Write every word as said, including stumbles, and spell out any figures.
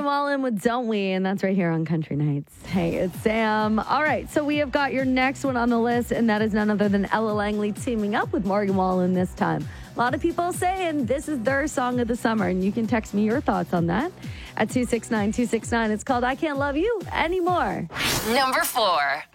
Wallen with Don't We, and that's right here on Country Nights. Hey, it's Sam. All right, so we have got your next one on the list, and that is none other than Ella Langley teaming up with Morgan Wallen this time. A lot of people saying this is their song of the summer, and you can text me your thoughts on that at two six nine two six nine. It's called I Can't Love You Anymore. Number four.